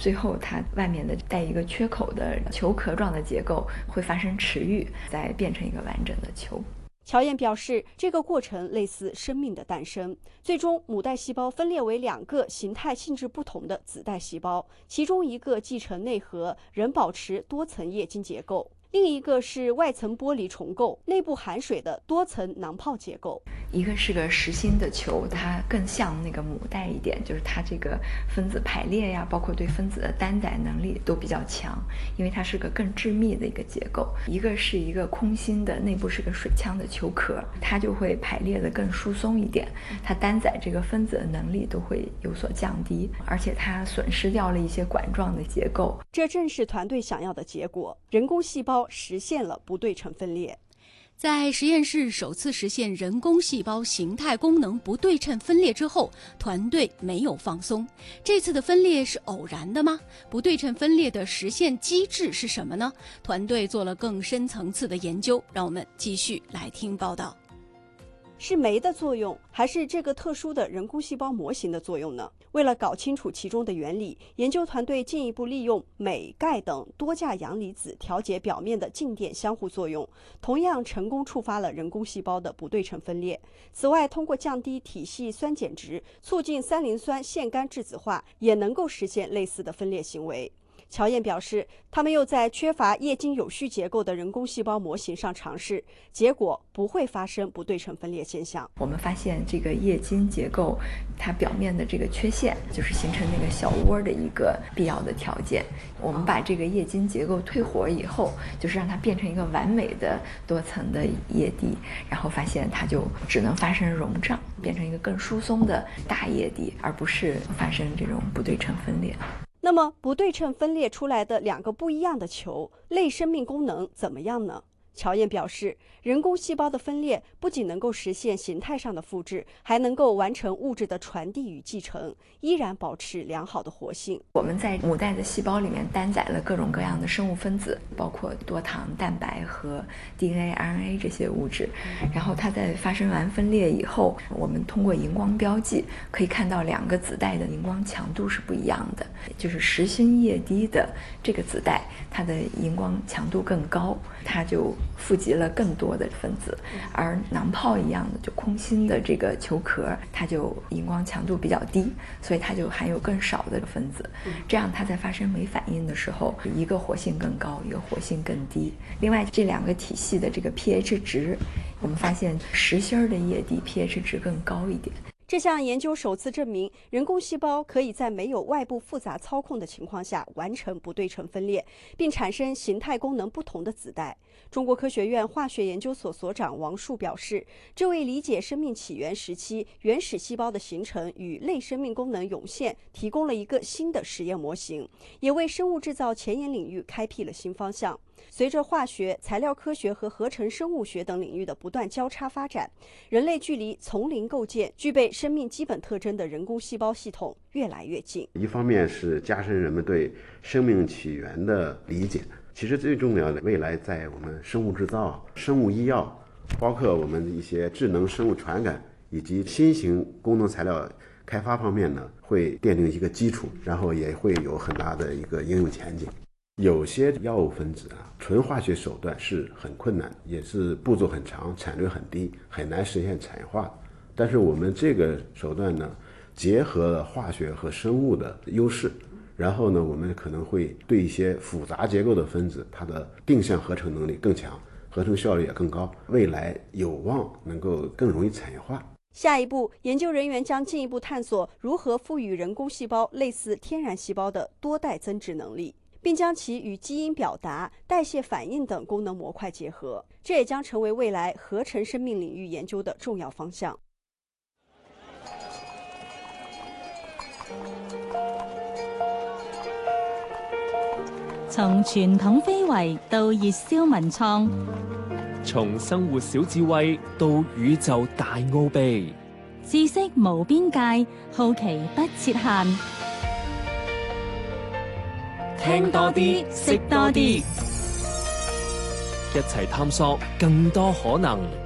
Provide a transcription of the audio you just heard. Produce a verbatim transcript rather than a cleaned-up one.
最后它外面的带一个缺口的球壳状的结构会发生迟愈，再变成一个完整的球。 乔燕表示，这个过程类似生命的诞生。最终，母带细胞分裂为两个形态性质不同的子带细胞，其中一个继承内核，仍保持多层液晶结构。另一个是外层剥离重构，内部含水的多层囊泡结构。 一个是个实心的球，它更像那个母带一点，就是它这个分子排列呀，包括对分子的担载能力都比较强，因为它是个更致密的一个结构。一个是一个空心的，内部是个水腔的球壳，它就会排列的更疏松一点，它担载这个分子的能力都会有所降低，而且它损失掉了一些管状的结构。 这正是团队想要的结果，人工细胞实现了不对称分裂。 在实验室首次实现人工细胞形态功能不对称分裂之后，团队没有放松。这次的分裂是偶然的吗？不对称分裂的实现机制是什么呢？团队做了更深层次的研究，让我们继续来听报道。 是酶的作用，还是这个特殊的人工细胞模型的作用呢？为了搞清楚其中的原理，研究团队进一步利用镁、钙等多价阳离子调节表面的静电相互作用，同样成功触发了人工细胞的不对称分裂。此外，通过降低体系酸碱值，促进三磷酸腺苷质子化，也能够实现类似的分裂行为。乔燕表示，他们又在缺乏液晶有序结构的人工细胞模型上尝试，结果不会发生不对称分裂现象。 我们发现这个液晶结构它表面的这个缺陷，就是形成那个小窝的一个必要的条件。我们把这个液晶结构退活以后，就是让它变成一个完美的多层的液滴，然后发现它就只能发生溶胀，变成一个更疏松的大液滴，而不是发生这种不对称分裂。 那么不对称分裂出来的两个不一样的球，类生命功能怎么样呢？乔燕表示，人工细胞的分裂不仅能够实现形态上的复制，还能够完成物质的传递与继承，依然保持良好的活性。 我们在母带的细胞里面担载了各种各样的生物分子，包括多糖、蛋白和 D N A、R N A 这些物质。然后它在发生完分裂以后，我们通过荧光标记可以看到两个子带的荧光强度是不一样的，就是实心液滴的这个子带，它的荧光强度更高，它就富集了更多的分子，而囊泡一样的就空心的这个球壳，它就荧光强度比较低，所以它就含有更少的分子，这样它在发生酶反应的时候，一个活性更高，一个活性更低。另外这两个体系的这个 pH 值，我们发现实心的液滴 pH 值更高一点。 这项研究首次证明，人工细胞可以在没有外部复杂操控的情况下完成不对称分裂，并产生形态功能不同的子带。中国科学院化学研究所所长王树表示，这为理解生命起源时期原始细胞的形成与类生命功能涌现提供了一个新的实验模型，也为生物制造前沿领域开辟了新方向。随着化学、材料科学和合成生物学等领域的不断交叉发展，人类距离从零构建具备生命基本特征的人工细胞系统越来越近。 一方面是加深人们对生命起源的理解，其实最重要的，未来在我们生物制造、生物医药，包括我们的一些智能生物传感以及新型功能材料开发方面呢，会奠定一个基础，然后也会有很大的一个应用前景。有些药物分子啊，纯化学手段是很困难，也是步骤很长，产率很低，很难实现产业化。但是我们这个手段呢，结合了化学和生物的优势，然后呢，我们可能会对一些复杂结构的分子，它的定向合成能力更强，合成效率也更高，未来有望能够更容易产业化。 下一步，研究人员将进一步探索如何赋予人工细胞类似天然细胞的多代增殖能力，并将其与基因表达、代谢反应等功能模块结合，这也将成为未来合成生命领域研究的重要方向。 從傳統非遺到熱銷文創， 從生活小智慧到宇宙大奧秘， 知識無邊界，好奇不設限。 聽多啲，識多啲，一齊探索更多可能。